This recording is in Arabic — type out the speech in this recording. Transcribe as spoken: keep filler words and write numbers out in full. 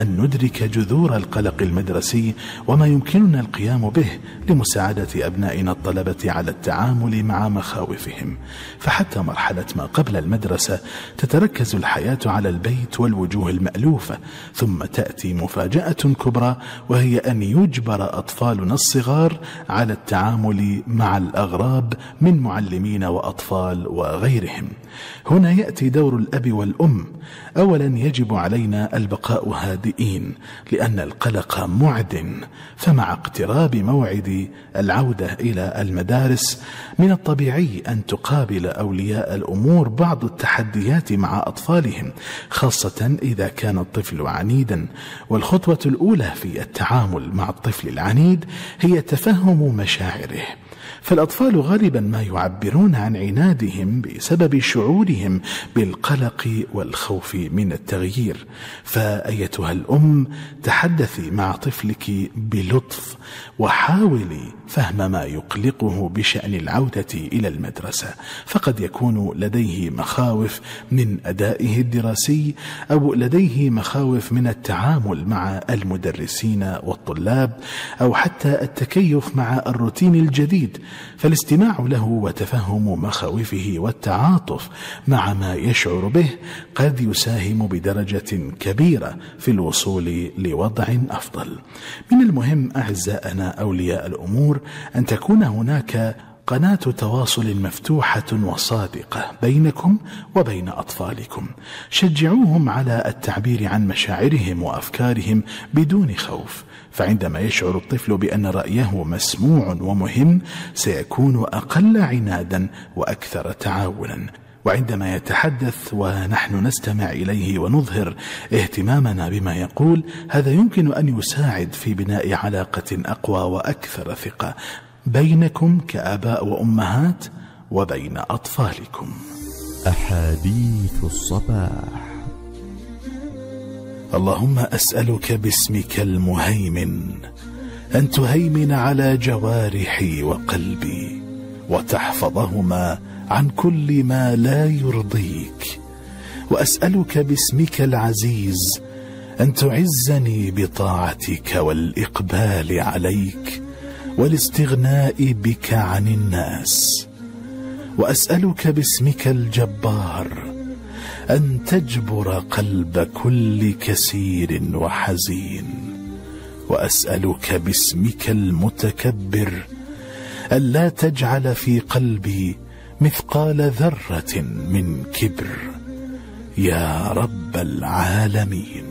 أن ندرك جذور القلق المدرسي وما يمكننا القيام به لمساعدة أبنائنا الطلبة على التعامل مع مخاوفهم. فحتى مرحلة ما قبل المدرسة تتركز الحياة على البيت والوجوه المألوفة، ثم تأتي مفاجأة كبرى، وهي أن يجبر أطفالنا الصغار على التعامل مع الأغراب من معلمين وأطفال وغيرهم. هنا يأتي دور الأب والأم. أولا يجب علينا البقاء هادئين لأن القلق معد، فمع اقتراب موعد العودة إلى المدارس من الطبيعي أن تقابل أولياء الأمور بعض التحديات مع أطفالهم، خاصة إذا كان الطفل عنيدا. والخطوة الأولى في التعامل مع الطفل العنيد هي تفهم مشاعره، فالأطفال غالبا ما يعبرون عن عنادهم بسبب شعورهم بالقلق والخوف من التغيير. فأيتها الأم تحدثي مع طفلك بلطف وحاولي فهم ما يقلقه بشأن العودة إلى المدرسة، فقد يكون لديه مخاوف من أدائه الدراسي، أو لديه مخاوف من التعامل مع المدرسين والطلاب، أو حتى التكيف مع الروتين الجديد. فالاستماع له وتفهم مخاوفه والتعاطف مع ما يشعر به قد يساهم بدرجة كبيرة في الوصول لوضع أفضل. من المهم أعزائنا أولياء الأمور أن تكون هناك قناة تواصل مفتوحة وصادقة بينكم وبين أطفالكم. شجعوهم على التعبير عن مشاعرهم وأفكارهم بدون خوف، فعندما يشعر الطفل بأن رأيه مسموع ومهم سيكون أقل عنادا وأكثر تعاونا. وعندما يتحدث ونحن نستمع إليه ونظهر اهتمامنا بما يقول، هذا يمكن أن يساعد في بناء علاقة أقوى وأكثر ثقة بينكم كآباء وأمهات وبين أطفالكم. أحاديث الصباح. اللهم أسألك باسمك المهيمن أن تهيمن على جوارحي وقلبي وتحفظهما عن كل ما لا يرضيك، وأسألك باسمك العزيز أن تعزني بطاعتك والإقبال عليك والاستغناء بك عن الناس، وأسألك باسمك الجبار أن تجبر قلب كل كسير وحزين، وأسألك باسمك المتكبر ألا تجعل في قلبي مثقال ذرة من كبر يا رب العالمين.